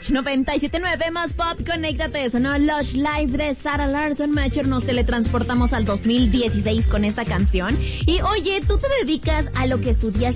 Lush 97.9 más pop, conéctate, sonó Lush Live de Sarah Larson. Macher, nos teletransportamos al 2016 con esta canción. Y oye, tú te dedicas a lo que estudiaste